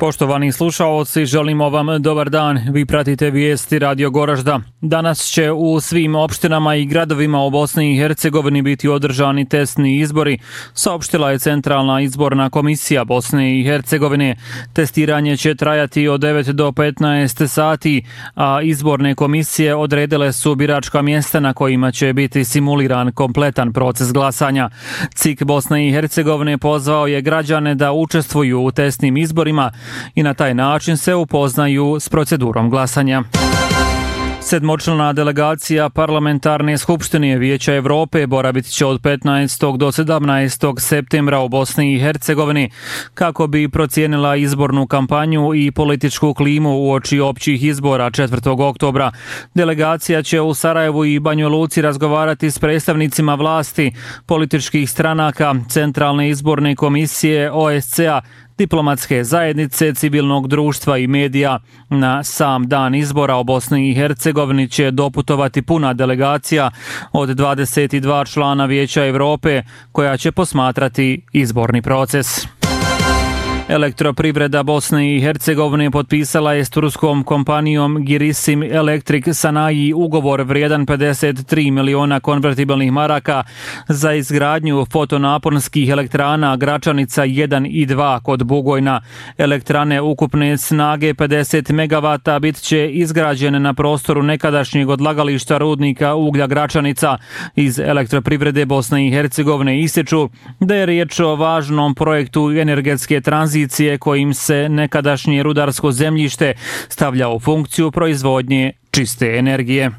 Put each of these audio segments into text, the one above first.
Poštovani slušaoci, želimo vam dobar dan. Vi pratite vijesti Radio Goražda. Danas će u svim opštinama i gradovima u Bosni i Hercegovini biti održani testni izbori, saopštila je Centralna izborna komisija Bosne i Hercegovine. Testiranje će trajati od 9 do 15 sati, a izborne komisije odredile su biračka mjesta na kojima će biti simuliran kompletan proces glasanja. CIK Bosne i Hercegovine pozvao je građane da učestvuju u testnim izborima i na taj način se upoznaju s procedurom glasanja. Sedmočlana delegacija Parlamentarne skupštine Vijeća Evrope boravit će od 15. do 17. septembra u Bosni i Hercegovini kako bi procijenila izbornu kampanju i političku klimu uoči općih izbora 4. oktobra. Delegacija će u Sarajevu i Banjoj Luci razgovarati s predstavnicima vlasti, političkih stranaka, Centralne izborne komisije, OSCE-a, diplomatske zajednice, civilnog društva i medija. Na sam dan izbora u Bosni i Hercegovini će doputovati puna delegacija od 22 člana Vijeća Evrope koja će posmatrati izborni proces. Elektroprivreda Bosne i Hercegovine potpisala je s turskom kompanijom Girisim Electric Sanayi ugovor vrijedan 53 miliona konvertibilnih maraka za izgradnju fotonaponskih elektrana Gračanica 1 i 2 kod Bugojna. Elektrane ukupne snage 50 megavata bit će izgrađene na prostoru nekadašnjeg odlagališta rudnika uglja Gračanica. Iz Elektroprivrede Bosne i Hercegovine ističu da je riječ o važnom projektu energetske tranzicije kojim se nekadašnje rudarsko zemljište stavlja u funkciju proizvodnje čiste energije.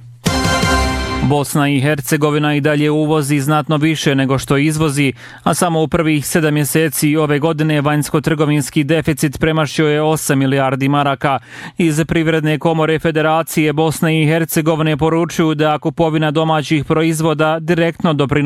Bosna i Hercegovina i dalje uvozi znatno više nego što izvozi, a samo u prvih 7 mjeseci ove godine vanjsko-trgovinski deficit premašio je 8 milijardi maraka. Iz Privredne komore Federacije Bosne i Hercegovine poručuju da kupovina domaćih proizvoda direktno doprinosi